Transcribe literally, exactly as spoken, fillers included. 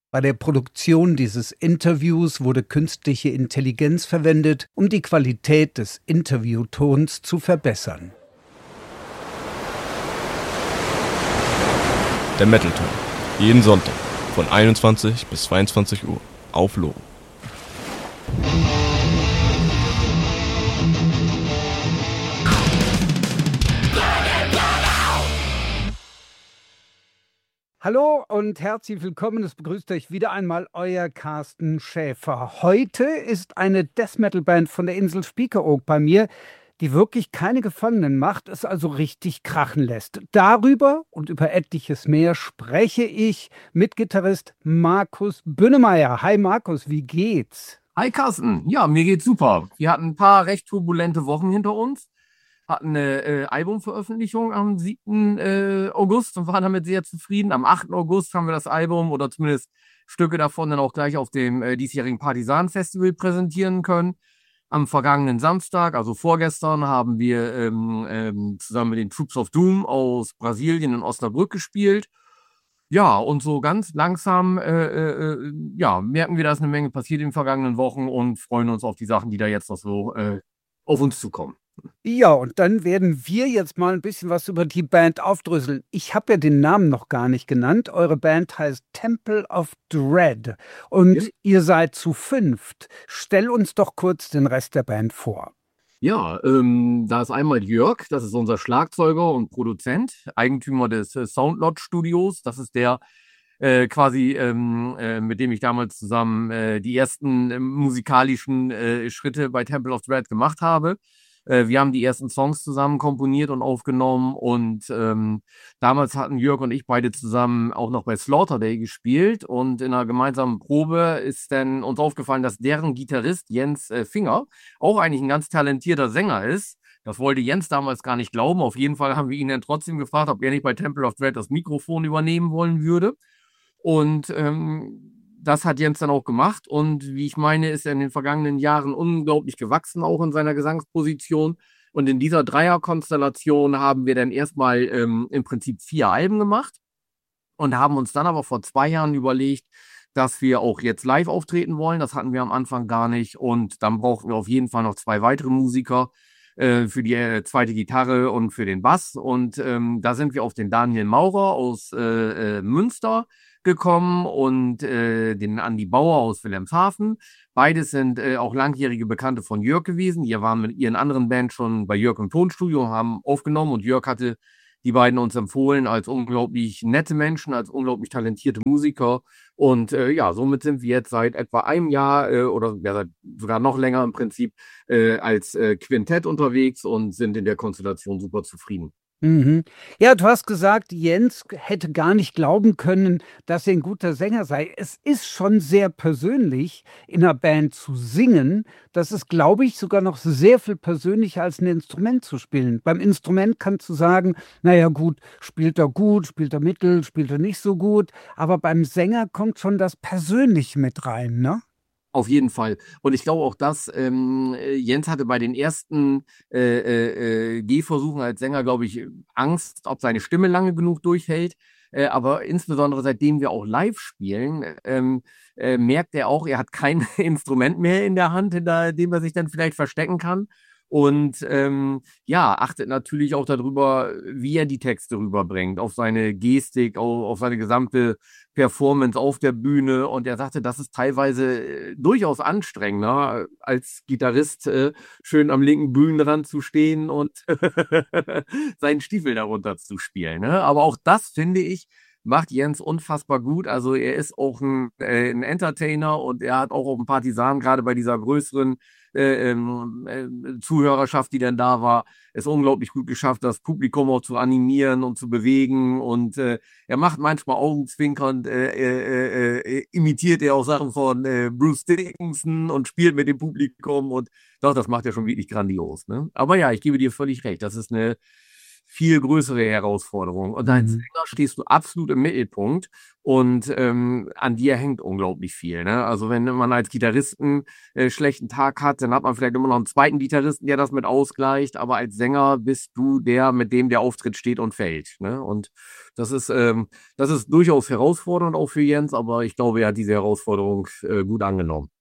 Bei der Produktion dieses Interviews wurde künstliche Intelligenz verwendet, um die Qualität des Interviewtons zu verbessern. Der Metal-Ton. Jeden Sonntag von einundzwanzig bis zweiundzwanzig Uhr auf Loro. Hallo und herzlich willkommen. Es begrüßt euch wieder einmal euer Carsten Schäfer. Heute ist eine Death-Metal-Band von der Insel Spiekeroog bei mir, die wirklich keine Gefangenen macht, es also richtig krachen lässt. Darüber und über etliches mehr spreche ich mit Gitarrist Markus Bünnemeyer. Hi Markus, wie geht's? Hi Carsten, ja, mir geht's super. Wir hatten ein paar recht turbulente Wochen hinter uns, hatten eine äh, Albumveröffentlichung am siebten Äh, August und waren damit sehr zufrieden. Am achten August haben wir das Album oder zumindest Stücke davon dann auch gleich auf dem äh, diesjährigen Partisan-Festival präsentieren können. Am vergangenen Samstag, also vorgestern, haben wir ähm, ähm, zusammen mit den Troops of Doom aus Brasilien in Osnabrück gespielt. Ja, und so ganz langsam äh, äh, ja, merken wir, dass eine Menge passiert in den vergangenen Wochen und freuen uns auf die Sachen, die da jetzt noch so äh, auf uns zukommen. Ja, und dann werden wir jetzt mal ein bisschen was über die Band aufdröseln. Ich habe ja den Namen noch gar nicht genannt. Eure Band heißt Temple of Dread und Ja. ihr seid zu fünft. Stell uns doch kurz den Rest der Band vor. Ja, ähm, da ist einmal Jörg, das ist unser Schlagzeuger und Produzent, Eigentümer des äh, Soundlot Studios. Das ist der äh, quasi, ähm, äh, mit dem ich damals zusammen äh, die ersten äh, musikalischen äh, Schritte bei Temple of Dread gemacht habe. Äh, wir haben die ersten Songs zusammen komponiert und aufgenommen und ähm, damals hatten Jörg und ich beide zusammen auch noch bei Slaughter Day gespielt und in einer gemeinsamen Probe ist dann uns aufgefallen, dass deren Gitarrist Jens äh, Finger auch eigentlich ein ganz talentierter Sänger ist. Das wollte Jens damals gar nicht glauben. Auf jeden Fall haben wir ihn dann trotzdem gefragt, ob er nicht bei Temple of Dread das Mikrofon übernehmen wollen würde. Und ähm, das hat Jens dann auch gemacht. Und wie ich meine, ist er in den vergangenen Jahren unglaublich gewachsen, auch in seiner Gesangsposition. Und in dieser Dreierkonstellation haben wir dann erstmal ähm, im Prinzip vier Alben gemacht und haben uns dann aber vor zwei Jahren überlegt, dass wir auch jetzt live auftreten wollen. Das hatten wir am Anfang gar nicht. Und dann brauchten wir auf jeden Fall noch zwei weitere Musiker äh, für die äh, zweite Gitarre und für den Bass. Und ähm, da sind wir auf den Daniel Maurer aus äh, äh, Münster gekommen und äh, den Andi Bauer aus Wilhelmshaven. Beides sind äh, auch langjährige Bekannte von Jörg gewesen. Die waren mit ihren anderen Bands schon bei Jörg im Tonstudio, haben aufgenommen und Jörg hatte die beiden uns empfohlen als unglaublich nette Menschen, als unglaublich talentierte Musiker. Und äh, ja, somit sind wir jetzt seit etwa einem Jahr äh, oder ja, seit sogar noch länger im Prinzip äh, als äh, Quintett unterwegs und sind in der Konstellation super zufrieden. Mhm. Ja, du hast gesagt, Jens hätte gar nicht glauben können, dass er ein guter Sänger sei. Es ist schon sehr persönlich, in einer Band zu singen. Das ist, glaube ich, sogar noch sehr viel persönlicher als ein Instrument zu spielen. Beim Instrument kannst du sagen, naja gut, spielt er gut, spielt er mittel, spielt er nicht so gut. Aber beim Sänger kommt schon das Persönliche mit rein, ne? Auf jeden Fall. Und ich glaube auch, dass ähm, Jens hatte bei den ersten äh, äh, äh, Gehversuchen als Sänger, glaube ich, Angst, ob seine Stimme lange genug durchhält. Äh, aber insbesondere seitdem wir auch live spielen, ähm, äh, merkt er auch, er hat kein Instrument mehr in der Hand, hinter dem er sich dann vielleicht verstecken kann. Und ähm, ja, achtet natürlich auch darüber, wie er die Texte rüberbringt, auf seine Gestik, auf, auf seine gesamte Performance auf der Bühne. Und er sagte, das ist teilweise äh, durchaus anstrengender, als Gitarrist äh, schön am linken Bühnenrand zu stehen und seinen Stiefel darunter zu spielen. Ne? Aber auch das, finde ich, macht Jens unfassbar gut. Also er ist auch ein, äh, ein Entertainer und er hat auch auf dem Partisan, gerade bei dieser größeren äh, ähm, äh, Zuhörerschaft, die dann da war, es unglaublich gut geschafft, das Publikum auch zu animieren und zu bewegen. Und äh, er macht manchmal augenzwinkernd, äh, äh, äh, imitiert er auch Sachen von äh, Bruce Dickinson und spielt mit dem Publikum. Und doch, das macht er schon wirklich grandios. Ne? Aber ja, ich gebe dir völlig recht. Das ist eine viel größere Herausforderung. Und als Mhm. Sänger stehst du absolut im Mittelpunkt und ähm, an dir hängt unglaublich viel. Ne? Also wenn man als Gitarristen äh, schlechten Tag hat, dann hat man vielleicht immer noch einen zweiten Gitarristen, der das mit ausgleicht. Aber als Sänger bist du der, mit dem der Auftritt steht und fällt. Ne? Und das ist, ähm, das ist durchaus herausfordernd auch für Jens, aber ich glaube, er hat diese Herausforderung äh, gut angenommen.